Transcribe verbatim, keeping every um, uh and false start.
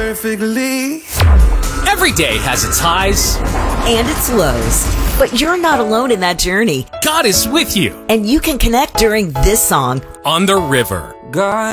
perfectly. Every day has its highs and its lows, but you're not alone in that journey. God is with you And you can connect during this song on the river. God